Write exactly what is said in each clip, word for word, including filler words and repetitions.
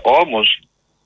όμως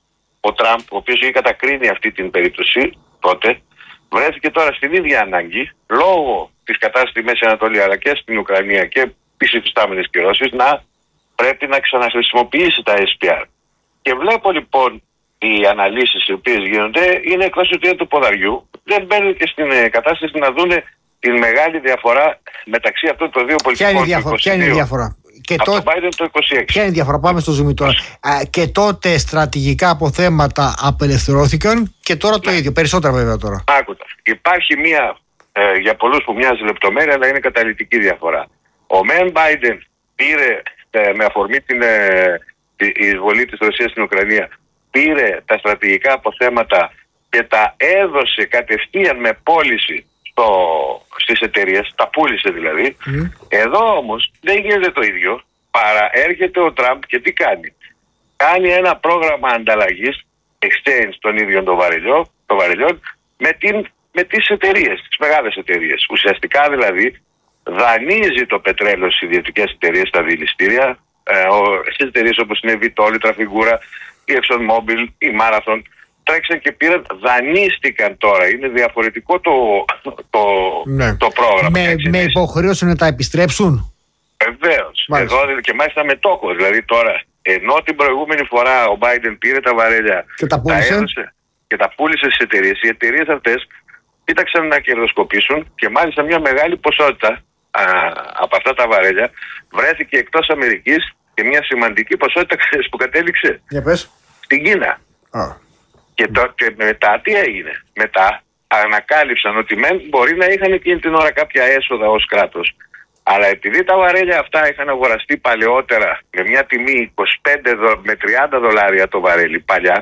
ο Τραμπ, ο οποίος είχε κατακρίνει αυτή την περίπτωση τότε, βρέθηκε τώρα στην ίδια ανάγκη, λόγω της κατάστασης στη Μέση Ανατολή αλλά και στην Ουκρανία και τις υφιστάμενες κυρώσεις, να πρέπει να ξαναχρησιμοποιήσει τα ες πι αρ. Και βλέπω λοιπόν οι αναλύσεις οι οποίες γίνονται είναι εκτός του ποδαριού, δεν μπαίνουν και στην ε, κατάσταση να δούνε την μεγάλη διαφορά μεταξύ αυτών των δύο πολιτικών. Ποια είναι η διαφορά? Και από τότε, το Biden το είκοσι έξι. Ποια είναι η διαφορά? Πάμε στο zoom τώρα. Και τότε στρατηγικά αποθέματα απελευθερώθηκαν και τώρα το ναι. ίδιο. Περισσότερα βέβαια τώρα. Άκουτα. Υπάρχει μία, ε, για πολλούς που μοιάζει λεπτομέρεια, αλλά είναι καταλυτική διαφορά. Ο μεν Biden πήρε ε, με αφορμή την ε, εισβολή της Ρωσίας στην Ουκρανία, πήρε τα στρατηγικά αποθέματα και τα έδωσε κατευθείαν με πώληση στο, στις εταιρείες, τα πούλησε δηλαδή. Mm. Εδώ όμως δεν γίνεται το ίδιο, παρά έρχεται ο Τραμπ και τι κάνει? Κάνει ένα πρόγραμμα ανταλλαγής, exchange των ίδιων των βαρελιών, των βαρελιών με, την, με τις εταιρείες, τις μεγάλες εταιρείες. Ουσιαστικά δηλαδή δανείζει το πετρέλαιο στις ιδιωτικές εταιρείες, στα δηληστήρια, ε, στις εταιρείες όπως είναι η Vitol, η Trafigura, η ExxonMobil, η Marathon, τρέξαν και πήραν, δανείστηκαν τώρα. Είναι διαφορετικό το, το, ναι. το πρόγραμμα. Με, με υποχρέωση να τα επιστρέψουν. Βεβαίως. Εδώ και μάλιστα με τόκο. Δηλαδή τώρα, ενώ την προηγούμενη φορά ο Biden πήρε τα βαρέλια και τα πούλησε, τα έδωσε, και τα πούλησε στις εταιρείες, οι εταιρείες αυτές κοίταξαν να κερδοσκοπήσουν και μάλιστα μια μεγάλη ποσότητα α, από αυτά τα βαρέλια βρέθηκε εκτός Αμερικής και μια σημαντική ποσότητα που κατέληξε για πες. Στην Κίνα. Oh. Και, το, και μετά τι έγινε? Μετά ανακάλυψαν ότι μεν μπορεί να είχαν εκείνη την ώρα κάποια έσοδα ως κράτος, αλλά επειδή τα βαρέλια αυτά είχαν αγοραστεί παλαιότερα με μια τιμή είκοσι πέντε με τριάντα δολάρια το βαρέλι παλιά,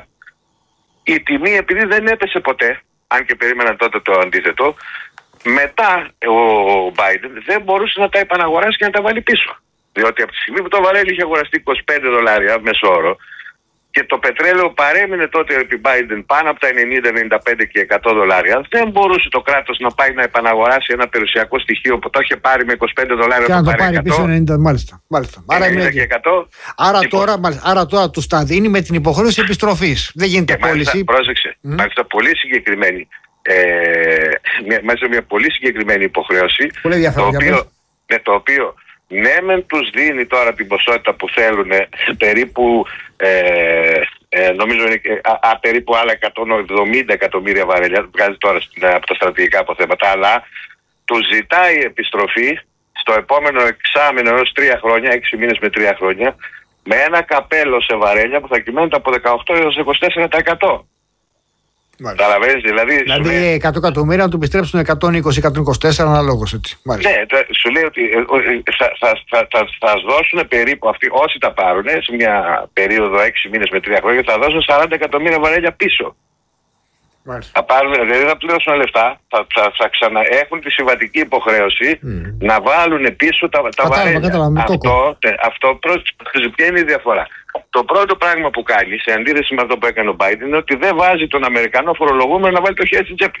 η τιμή επειδή δεν έπεσε ποτέ, αν και περίμεναν τότε το αντίθετο, μετά ο Biden δεν μπορούσε να τα επαναγοράσει και να τα βάλει πίσω. Διότι από τη στιγμή που το βαρέλι είχε αγοραστεί είκοσι πέντε δολάρια μέσο όρο και το πετρέλαιο παρέμεινε τότε επί Biden πάνω από τα ενενήντα, ενενήντα πέντε και εκατό δολάρια, δεν μπορούσε το κράτος να πάει να επαναγοράσει ένα περιουσιακό στοιχείο που το είχε πάρει με είκοσι πέντε δολάρια και να το πάρει πάρει εκατό. πίσω ενενήντα, μάλιστα. μάλιστα. Άρα, ενενήντα και εκατό. Άρα, λοιπόν, τώρα, μάλιστα, άρα τώρα τους τα δίνει με την υποχρέωση επιστροφής. Δεν γίνεται και μάλιστα, πώληση. Πρόσεξε, mm. μάλιστα πολύ συγκεκριμένη, ε, μια, μάλιστα μια πολύ συγκεκριμένη υποχρέωση, πολύ το οποίο, ναι, το οποίο ναι μεν τους δίνει τώρα την ποσότητα που θέλουν, περίπου ε, ε, νομίζω είναι α, α, περίπου άλλα εκατόν εβδομήντα εκατομμύρια βαρέλια βγάζει τώρα στην, από τα στρατηγικά αποθέματα, αλλά τους ζητάει επιστροφή στο επόμενο εξάμηνο έως τρία χρόνια, έξι μήνες με τρία χρόνια, με ένα καπέλο σε βαρέλια που θα κυμαίνεται από δεκαοκτώ έως είκοσι τέσσερα τοις εκατό. Καταλαβαίνεις, δηλαδή. Δηλαδή λέει, εκατό εκατομμύρια να του επιστρέψουν εκατόν είκοσι με εκατόν είκοσι τέσσερα αναλόγως, έτσι. Μάλιστα. Ναι, σου λέει ότι θα, θα, θα, θα, θα δώσουν περίπου αυτοί, όσοι τα πάρουν σε μια περίοδο έξι μήνες με τρία χρόνια, θα δώσουν σαράντα εκατομμύρια βαρέλια πίσω. Μάλιστα. Θα πάρουν, δηλαδή θα πληρώσουν λεφτά, θα, θα, θα ξαναέχουν τη συμβατική υποχρέωση mm. να βάλουν πίσω τα, τα βαρέλια. Κατάλαβα, αυτό, αυτό ποια είναι η διαφορά? Το πρώτο πράγμα που κάνει, σε αντίθεση με αυτό που έκανε ο Biden, είναι ότι δεν βάζει τον Αμερικανό φορολογούμενο να βάλει το χέρι στην τσέπη.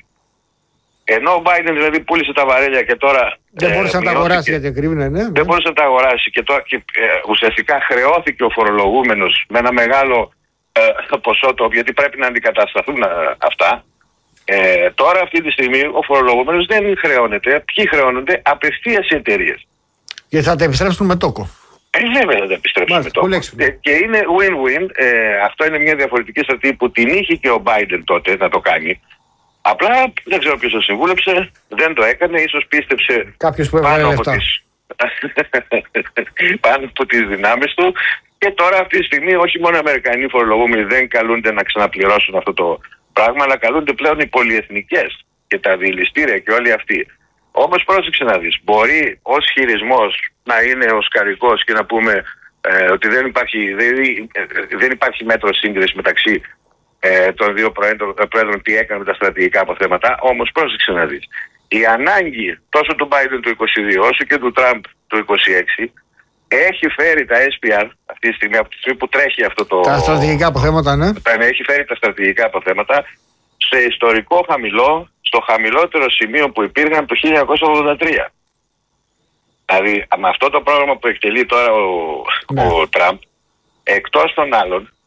Ενώ ο Biden δηλαδή πούλησε τα βαρέλια και τώρα. Δεν ε, μπορούσε να τα αγοράσει γιατί ακρίβεινε, ναι. Δεν μπορούσε να τα αγοράσει και, τώρα, και ε, ουσιαστικά χρεώθηκε ο φορολογούμενος με ένα μεγάλο ε, ποσό, γιατί πρέπει να αντικατασταθούν ε, αυτά. Ε, τώρα αυτή τη στιγμή ο φορολογούμενος δεν χρεώνεται. Ποιοι χρεώνονται? Απευθείας οι εταιρείες. Και θα τα επιστρέψουν με τόκο. Ε, βέβαια θα τα επιστρέψουν με τόκο. Ε, και είναι win-win. Ε, αυτό είναι μια διαφορετική στρατηγική που την είχε και ο Biden τότε να το κάνει. Απλά δεν ξέρω ποιος το συμβούλεψε, δεν το έκανε, ίσως πίστεψε κάποιος που πάνω, από τις... πάνω από τις δυνάμεις του. Και τώρα αυτή τη στιγμή όχι μόνο οι Αμερικανοί φορολογούμενοι δεν καλούνται να ξαναπληρώσουν αυτό το πράγμα, αλλά καλούνται πλέον οι πολυεθνικές και τα δηληστήρια και όλοι αυτοί. Όμως πρόσεξε να δεις, μπορεί ως χειρισμός να είναι οσκαρικός και να πούμε ε, ότι δεν υπάρχει, δεν, δεν υπάρχει μέτρο σύγκριση μεταξύ ε, των δύο πρόεδρων τι έκαναν με τα στρατηγικά αποθέματα. Όμως πρόσεξε να δεις, η ανάγκη τόσο του Biden του είκοσι δύο όσο και του Τραμπ του είκοσι έξι έχει φέρει τα ες πι αρ αυτή τη στιγμή, από τη στιγμή που τρέχει αυτό το... Τα στρατηγικά αποθέματα, ναι. Έχει φέρει τα στρατηγικά αποθέματα σε ιστορικό χαμηλό, στο χαμηλότερο σημείο που υπήρχαν το χίλια εννιακόσια ογδόντα τρία. Δηλαδή με αυτό το πρόγραμμα που εκτελεί τώρα ο, ναι. ο Τραμπ, εκτός των άλλων,